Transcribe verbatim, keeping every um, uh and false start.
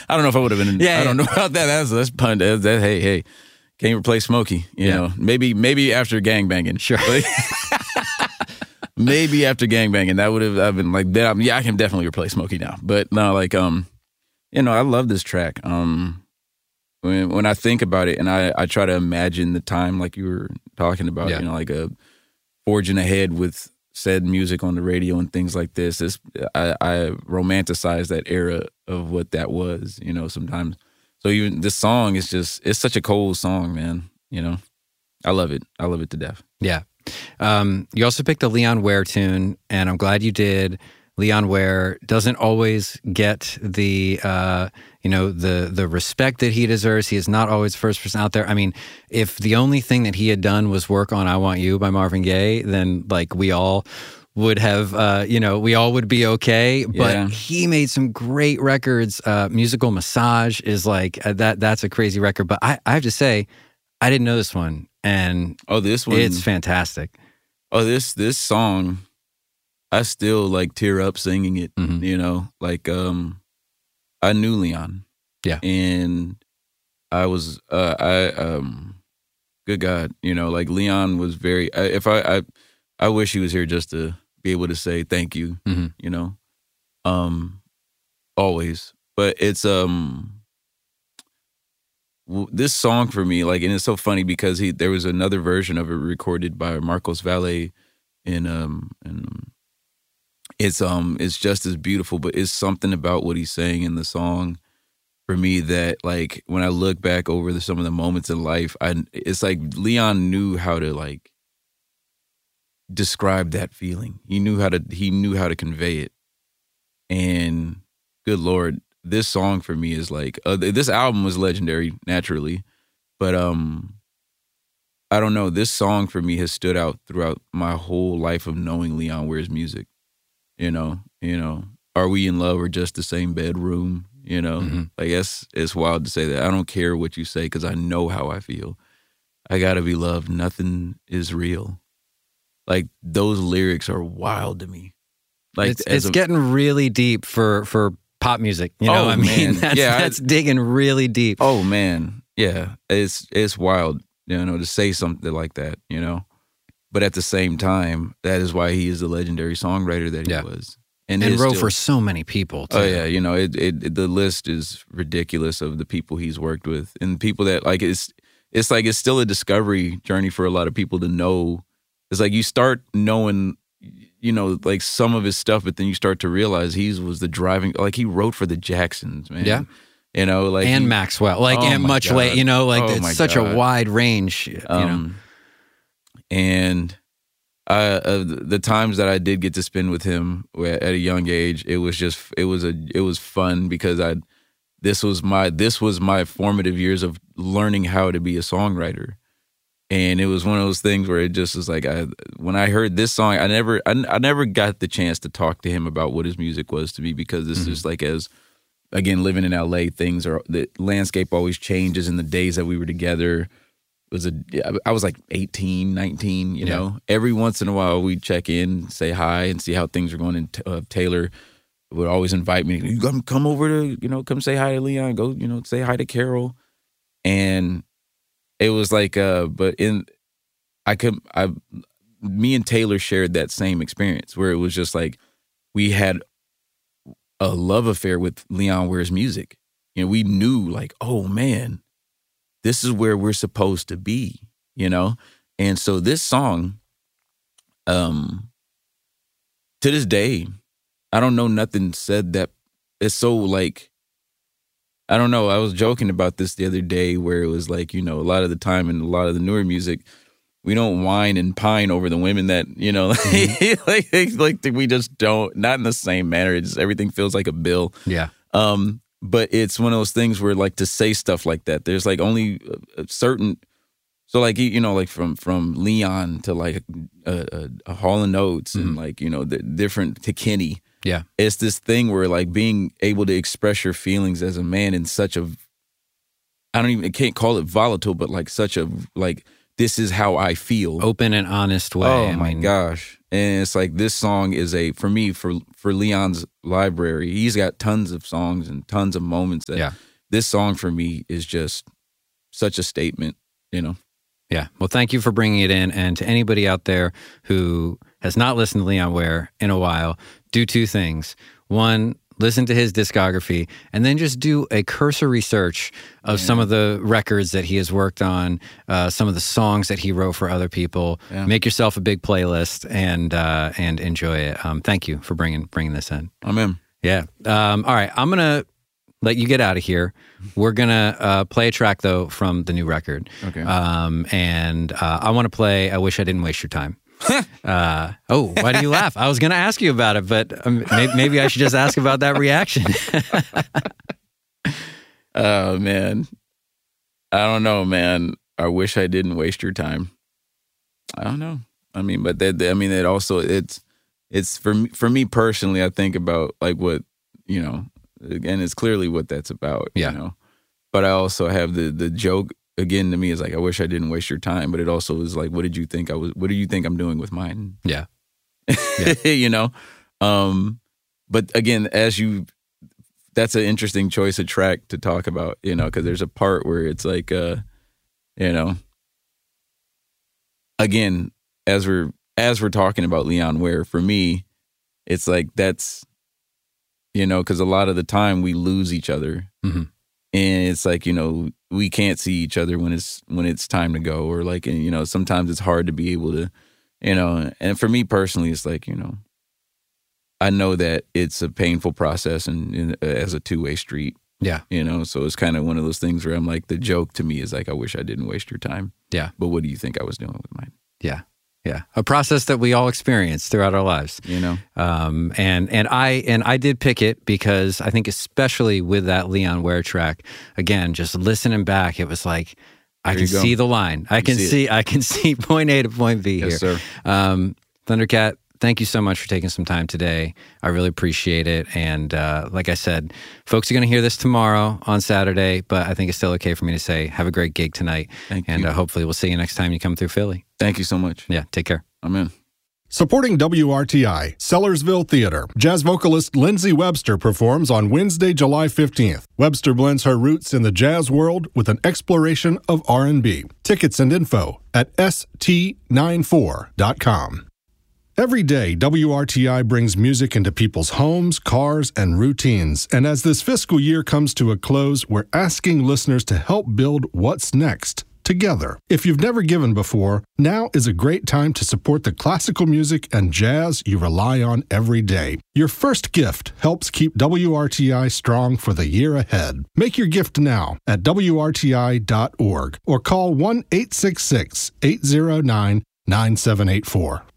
I don't know if I would have been. Yeah, I don't yeah. know about that. That's that's pun. That, that, hey, hey, can't replace Smokey. You Yeah. know, maybe maybe after gangbanging. Sure. Maybe after gangbanging, that would have. I've been like, that, yeah, I can definitely replace Smokey now. But no, like, um, you know, I love this track. Um, when when I think about it, and I I try to imagine the time, like you were talking about, Yeah. you know, like a forging ahead with said music on the radio and things like this. This I, I romanticize that era of what that was, you know, sometimes. So even this song is just, it's such a cold song, man. You know, I love it. I love it to death. Yeah. Um, you also picked a Leon Ware tune, and I'm glad you did. Leon Ware doesn't always get the, uh, you know, the the respect that he deserves. He is not always the first person out there. I mean, if the only thing that he had done was work on "I Want You" by Marvin Gaye, then like we all would have, uh, you know, we all would be okay. But Yeah. he made some great records. Uh, Musical Massage is like uh, that. That's a crazy record. But I, I have to say, I didn't know this one, and Oh, this one. it's fantastic. Oh, this this song, I still like tear up singing it. Mhm. You know, like um, I knew Leon. Yeah. And I was uh, I um, good God, you know, like Leon was very. I, if I, I I wish he was here just to be able to say thank you. Mhm. You know, um, always. But it's um, w- this song for me, like, and it's so funny because he there was another version of it recorded by Marcos Valle, and um, and um, it's um, it's just as beautiful, but it's something about what he's saying in the song for me that, like, when I look back over the, some of the moments in life, I it's like Leon knew how to like describe that feeling. He knew how to he knew how to convey it. And good Lord, this song for me is like uh, this album was legendary naturally, but um I don't know, this song for me has stood out throughout my whole life of knowing Leon Ware's music. You know, you know, Are We in Love or Just the Same Bedroom? You know, Mhm. like it's it's wild to say that. I don't care what you say because I know how I feel. I gotta be loved. Nothing is real. Like those lyrics are wild to me. Like it's as it's a- getting really deep for for pop music. You know, Oh, I mean, man. that's, Yeah, I- that's digging really deep. Oh man, yeah, it's it's wild, you know, to say something like that, you know. But at the same time, that is why he is the legendary songwriter that he Yeah. was, and is wrote still- for so many people too. Oh yeah, you know, it, it it the list is ridiculous of the people he's worked with and people that like it's it's like it's still a discovery journey for a lot of people to know. It's like you start knowing, you know, like some of his stuff, but then you start to realize he was the driving. Like he wrote for the Jacksons, man. Yeah. you know, like and he- Maxwell, like Oh, and my much God. late. You know, like Oh, it's my such God. a wide range. You know, Um, and I, uh, the times that I did get to spend with him at a young age, it was just it was a it was fun because I this was my this was my formative years of learning how to be a songwriter, and it was one of those things where it just was like I when I heard this song, I never I, I never got the chance to talk to him about what his music was to me because this Mhm. is like as again living in L A, things are the landscape always changes in the days that we were together. Was a I was like eighteen, nineteen, you Yeah. know. Every once in a while we'd check in, say hi, and see how things are going. And uh, Taylor would always invite me. You come come over to, you know, come say hi to Leon. Go, you know, say hi to Carol. And it was like, uh, but in I could I, me and Taylor shared that same experience where it was just like we had a love affair with Leon Ware's music. You know, we knew like, oh man, this is where we're supposed to be, you know? And so this song, um, to this day, I don't know nothing said that it's so like, I don't know. I was joking about this the other day where it was like, you know, a lot of the time in a lot of the newer music, we don't whine and pine over the women that, you know, Mm-hmm. like, like we just don't, not in the same manner. It's just, everything feels like a bill. yeah, Um, but it's one of those things where like to say stuff like that, there's like only a, a certain, so like, you know, like from, from Leon to like a, a, a Hall and Oates and Mhm. like, you know, the different to Kenny. yeah, It's this thing where like being able to express your feelings as a man in such a, I don't even, I can't call it volatile, but like such a, like this is how I feel. Open and honest way. Oh I my mean, gosh. And it's like this song is a, for me, for for Leon's library, he's got tons of songs and tons of moments that yeah. this song for me is just such a statement, you know? Yeah. Well, thank you for bringing it in. And to anybody out there who has not listened to Leon Ware in a while, do two things. One, listen to his discography, and then just do a cursory search of yeah. some of the records that he has worked on, uh, some of the songs that he wrote for other people. Yeah. Make yourself a big playlist and uh, and enjoy it. Um, thank you for bringing bringing this in. I'm in. Yeah. Um, all right. I'm gonna let you get out of here. We're gonna uh, play a track though from the new record. Okay. Um, and uh, I want to play "I Wish I Didn't Waste Your Time." uh, oh, why do you laugh? I was going to ask you about it, but um, maybe, maybe I should just ask about that reaction. Oh, man. I don't know, man. I wish I didn't waste your time. I don't know. I mean, but that, I mean, it also, it's, it's for me, for me personally, I think about like what, you know, and it's clearly what that's about, yeah. you know, but I also have the, the joke again to me is like, I wish I didn't waste your time, but it also is like, what did you think I was, what do you think I'm doing with mine? Yeah. yeah. You know? Um, but again, as you, that's an interesting choice of track to talk about, you know, because there's a part where it's like, uh, you know, again, as we're as we're talking about Leon Ware, for me, it's like that's, you know, because a lot of the time we lose each other, mm-hmm. and it's like, you know, we can't see each other when it's when it's time to go, or like, and, you know, sometimes it's hard to be able to, you know, and for me personally, it's like, you know, I know that it's a painful process and, and as a two way street. Yeah. You know, so it's kind of one of those things where I'm like, the joke to me is like, I wish I didn't waste your time. Yeah. But what do you think I was doing with mine? Yeah. Yeah. A process that we all experience throughout our lives. You know? Um, and, and I, and I did pick it because I think especially with that Leon Ware track, again, just listening back, it was like, I there can see the line. I can see, see I can see point A to point B yes, here. Sir. Um, Thundercat, thank you so much for taking some time today. I really appreciate it. And uh, like I said, folks are going to hear this tomorrow on Saturday, but I think it's still okay for me to say, have a great gig tonight. Thank and you. Uh, hopefully we'll see you next time you come through Philly. Thank you so much. Yeah, take care. I'm in. Supporting W R T I, Sellersville Theater, jazz vocalist Lindsay Webster performs on Wednesday, July fifteenth. Webster blends her roots in the jazz world with an exploration of R and B. Tickets and info at S T ninety-four dot com. Every day, W R T I brings music into people's homes, cars, and routines. And as this fiscal year comes to a close, we're asking listeners to help build what's next together. If you've never given before, now is a great time to support the classical music and jazz you rely on every day. Your first gift helps keep W R T I strong for the year ahead. Make your gift now at W R T I dot org or call one eight six six, eight zero nine, nine seven eight four.